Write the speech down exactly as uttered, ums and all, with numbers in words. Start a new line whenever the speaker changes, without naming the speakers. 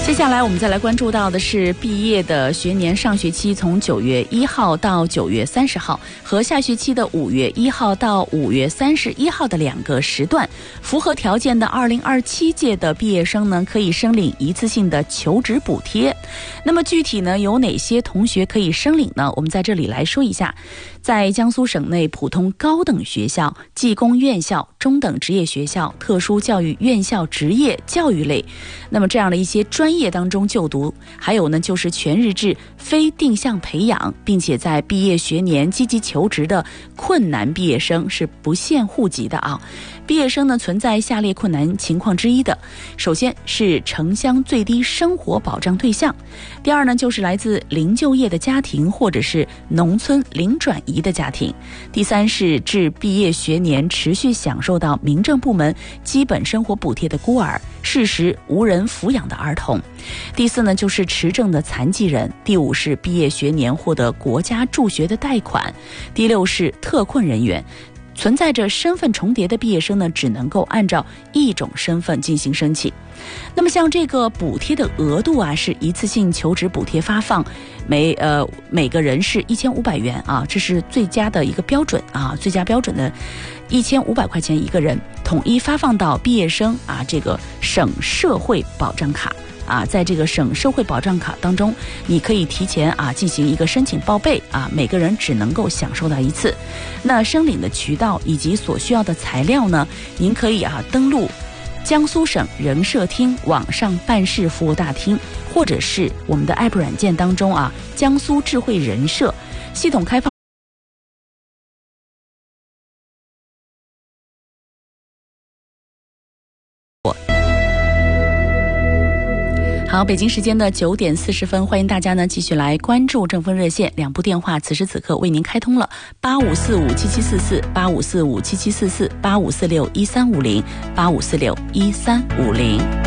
接下来我们再来关注到的是毕业的学年上学期从九月一号到九月三十号和下学期的五月一号到五月三十一号的两个时段，符合条件的二零二七届的毕业生呢可以申领一次性的求职补贴。那么具体呢有哪些同学可以申领呢？我们在这里来说一下。在江苏省内普通高等学校、技工院校、中等职业学校、特殊教育院校职业教育类，那么这样的一些专业当中就读，还有呢就是全日制非定向培养，并且在毕业学年积极求职的困难毕业生是不限户籍的啊。毕业生呢存在下列困难情况之一的，首先是城乡最低生活保障对象，第二呢就是来自零就业的家庭或者是农村零转移的家庭，第三是至毕业学年持续享受到民政部门基本生活补贴的孤儿，适时无人抚养的儿童，第四呢就是持证的残疾人，第五是毕业学年获得国家助学的贷款，第六是特困人员。存在着身份重叠的毕业生呢，只能够按照一种身份进行申请。那么像这个补贴的额度啊，是一次性求职补贴发放，每呃每个人是一千五百元啊，这是最佳的一个标准啊，最佳标准的一千五百块钱一个人，统一发放到毕业生啊这个省社会保障卡。啊，在这个省社会保障卡当中，你可以提前啊进行一个申请报备啊，每个人只能够享受到一次。那申领的渠道以及所需要的材料呢，您可以啊登录江苏省人社厅网上办事服务大厅，或者是我们的 A P P 软件当中啊江苏智慧人社系统开放。好，北京时间的九点四十分，欢迎大家呢继续来关注正风热线，两部电话此时此刻为您开通了八五四五七七四四、八五四五七七四四、八五四六一三五零、八五四六一三五零。